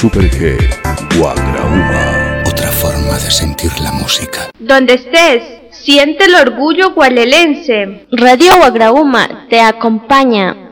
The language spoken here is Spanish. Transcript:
Super G, Guagrauma. Otra forma de sentir la música. Donde estés, siente el orgullo gualelense. Radio Guagrauma te acompaña.